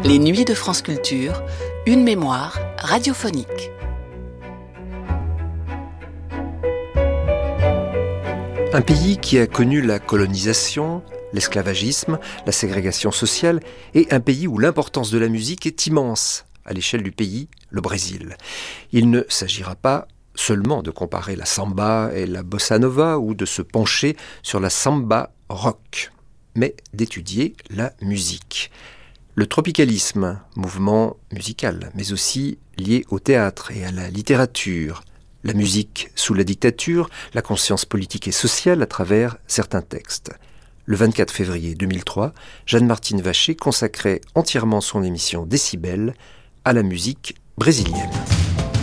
Les Nuits de France Culture, une mémoire radiophonique. Un pays qui a connu la colonisation, l'esclavagisme, la ségrégation sociale, et un pays où l'importance de la musique est immense à l'échelle du pays, le Brésil. Il ne s'agira pas seulement de comparer la samba et la bossa nova ou de se pencher sur la samba rock, mais d'étudier la musique. Le tropicalisme, mouvement musical, mais aussi lié au théâtre et à la littérature, la musique sous la dictature, la conscience politique et sociale à travers certains textes. Le 24 février 2003, Jeanne-Martine Vacher consacrait entièrement son émission Décibel à la musique brésilienne.